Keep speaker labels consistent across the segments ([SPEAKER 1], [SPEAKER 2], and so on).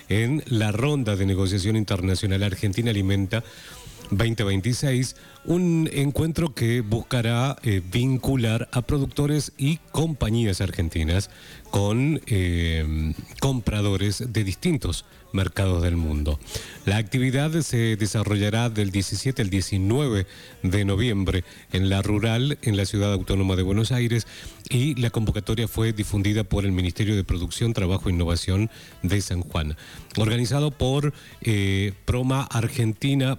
[SPEAKER 1] en la ronda de negociación internacional Argentina Alimenta 2026, un encuentro que buscará vincular a productores y compañías argentinas con compradores de distintos mercados del mundo. La actividad se desarrollará del 17 al 19 de noviembre en La Rural, en la Ciudad Autónoma de Buenos Aires, y la convocatoria fue difundida por el Ministerio de Producción, Trabajo e Innovación de San Juan. Organizado por PROM Argentina.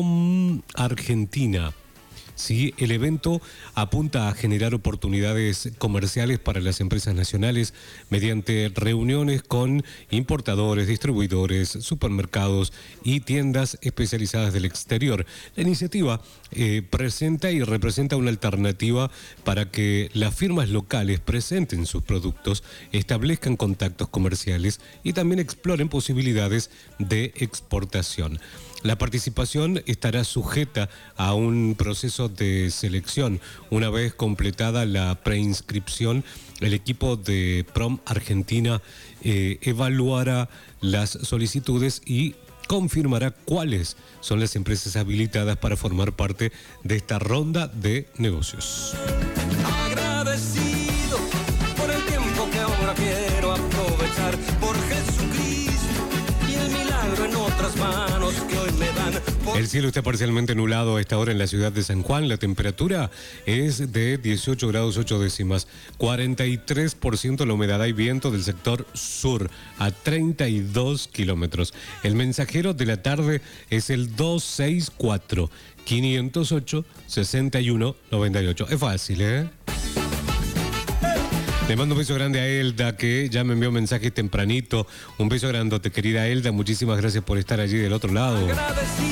[SPEAKER 1] Sí, el evento apunta a generar oportunidades comerciales para las empresas nacionales mediante reuniones con importadores, distribuidores, supermercados y tiendas especializadas del exterior. La iniciativa presenta y representa una alternativa para que las firmas locales presenten sus productos, establezcan contactos comerciales y también exploren posibilidades de exportación. La participación estará sujeta a un proceso de selección. Una vez completada la preinscripción, el equipo de PROM Argentina evaluará las solicitudes y confirmará cuáles son las empresas habilitadas para formar parte de esta ronda de negocios.
[SPEAKER 2] Agradecido por el tiempo que ahora quiero aprovechar por Jesucristo y el milagro en otras manos que hoy me dan.
[SPEAKER 1] El cielo está parcialmente nublado a esta hora en la ciudad de San Juan. La temperatura es de 18 grados 8 décimas, 43% la humedad. Hay viento del sector sur a 32 kilómetros. El mensajero de la tarde es el 264-508-6198. Es fácil, ¿eh? Le mando un beso grande a Elda, que ya me envió un mensaje tempranito. Un beso grandote, querida Elda. Muchísimas gracias por estar allí del otro lado.
[SPEAKER 2] Agradecido